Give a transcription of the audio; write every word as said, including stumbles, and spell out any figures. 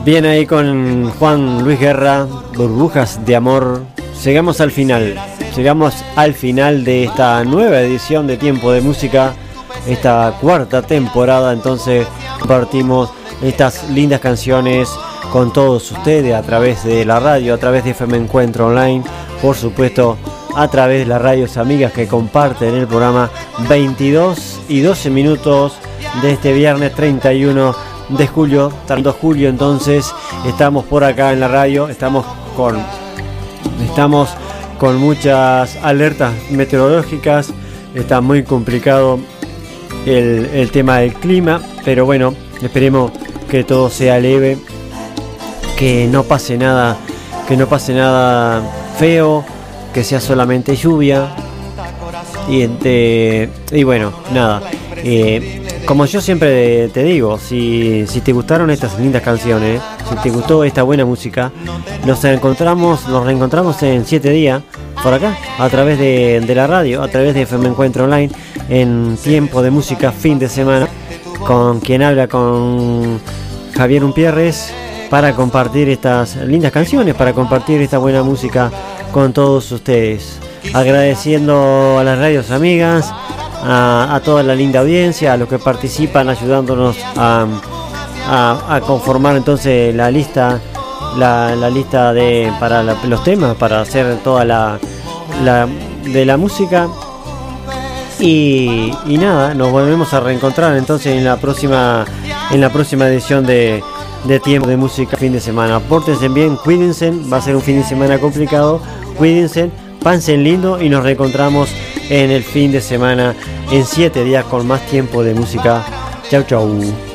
Bien ahí con Juan Luis Guerra, Burbujas de Amor. Llegamos al final, llegamos al final de esta nueva edición de Tiempo de Música, esta cuarta temporada. Entonces compartimos estas lindas canciones con todos ustedes a través de la radio, a través de F M Encuentro Online, por supuesto a través de las radios amigas que comparten el programa. Veintidós y doce minutos de este viernes treinta y uno de julio, tanto julio. Entonces estamos por acá en la radio, estamos con estamos con muchas alertas meteorológicas, está muy complicado el, el tema del clima, pero bueno, esperemos que todo sea leve, que no pase nada, que no pase nada feo, que sea solamente lluvia y, de, y bueno, nada. Eh, como yo siempre te digo, si, si te gustaron estas lindas canciones, si te gustó esta buena música, nos encontramos, nos reencontramos en siete días por acá, a través de, de la radio, a través de F M Encuentro Online, en Tiempo de Música fin de semana, con quien habla, con Javier Umpierres, para compartir estas lindas canciones, para compartir esta buena música con todos ustedes. Agradeciendo a las radios amigas, a, a toda la linda audiencia, a los que participan ayudándonos a, a, a conformar entonces la lista, la, la lista de para la, los temas, para hacer toda la, la de la música. Y, y nada, nos volvemos a reencontrar entonces en la próxima en la próxima edición de, de Tiempo de Música fin de semana. Pórtense bien, cuídense, va a ser un fin de semana complicado, cuídense, pasen lindo y nos reencontramos en el fin de semana en siete días con más Tiempo de Música. Chau chau.